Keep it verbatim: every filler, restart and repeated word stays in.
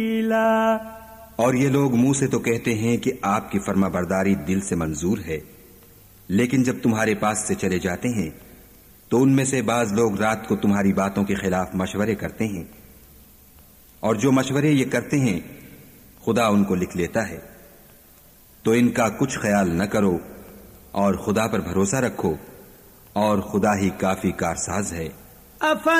और ये लोग मुंह से तो कहते हैं कि आपकी फर्माबरदारी दिल से मंजूर है, लेकिन जब तुम्हारे पास से चले जाते हैं तो उनमें से बाज लोग रात को तुम्हारी बातों के खिलाफ मशवरे करते हैं, और जो मशवरे ये करते हैं खुदा उनको लिख लेता है। तो इनका कुछ ख्याल न करो और खुदा पर भरोसा रखो, और खुदा ही काफी कारसाज है।